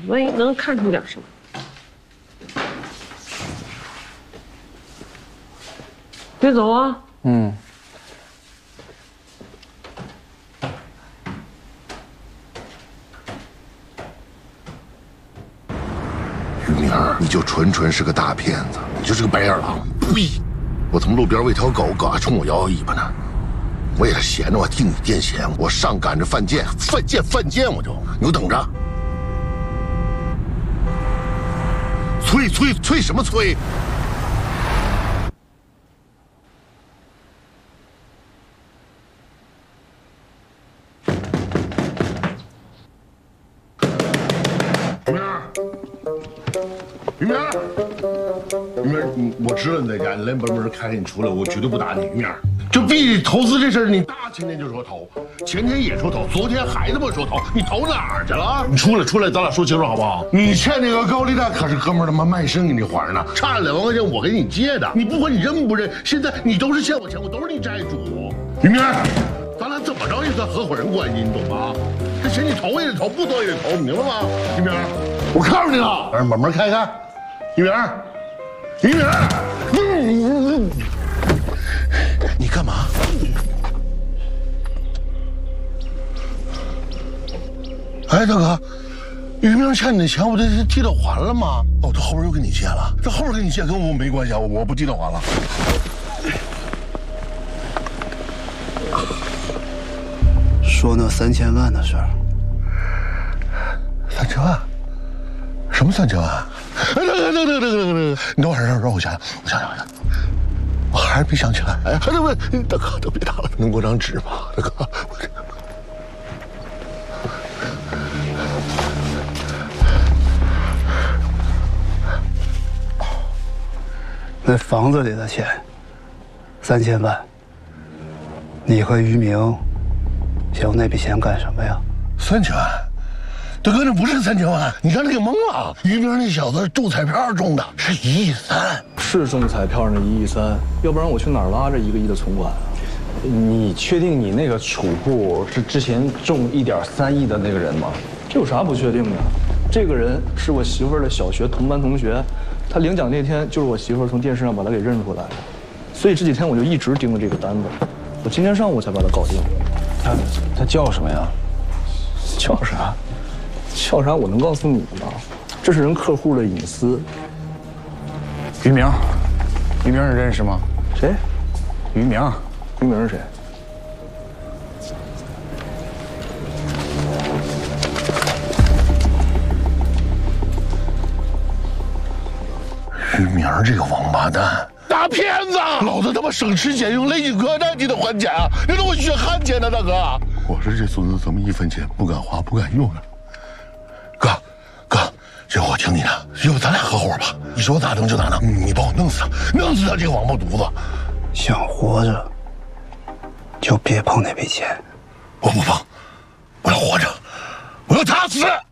万一能看出点什么。别走啊！ 嗯。 于明，你就纯是个大骗子，你就是个白眼狼！呸！我从路边喂条狗，狗还冲我摇摇尾巴呢。我也是闲着，我替你垫闲，我上赶着犯贱，我就你给我等着！催什么催？于明，我知道你在家，你来门开开，你出来，我绝对不打你。于明，就必须投资这事儿，你大前天就说投，前天也说投，昨天还他妈说投，你投哪儿去了？你出来，咱俩说清楚好不好？你欠那个高利贷可是哥们儿他妈卖肾给你还呢，差2万块钱我给你借的，你不管你认不认，现在你都是欠我钱，我都是你债主。于明，咱俩怎么着也算合伙人关系，你懂吗？这钱你投也得投，不投也得投，明白吗？于明，我告诉你了，让门开开。于明，你干嘛？哎，大哥，于明欠你的钱，我这替他还了吗？哦，他后边又跟你借了，这后边跟你借跟我没关系啊，我不替他还了。 说那3000万的事儿。 3000万？什么3000万？哎，你等会儿，让我想想，我还是没想起来。哎，大哥，都别打了，能给我张纸吗？大哥，我这。 那房子里的钱，3000万。你和于明想用那笔钱干什么呀 ？3000万。大哥，那不是3000万，你让他给蒙了。于明那小子中彩票中的是1亿3， 是中彩票那1亿3，要不然我去哪儿拉这1个亿的存款啊？ 你确定你那个储户是之前中1.3亿的那个人吗？ 这有啥不确定的？这个人是我媳妇儿的小学同班同学，他领奖那天就是我媳妇儿从电视上把他给认出来的，所以这几天我就一直盯着这个单子，我今天上午才把他搞定。 他叫什么呀？ 叫啥？叫啥？我能告诉你吗？这是人客户的隐私。 于明你认识吗？ 谁？ 于明是谁？ 于明这个王八蛋，大骗子！老子他妈省吃俭用，累进客栈你得还钱啊！你让我血汗钱呢，大哥！我说这孙子怎么1分钱不敢花不敢用啊？哥，这我听你的，要不咱俩合伙吧？你说咋弄就咋弄，你帮我弄死他这个王八犊子！ 想活着，就别碰那笔钱。 我不碰，我要活着，我要他死！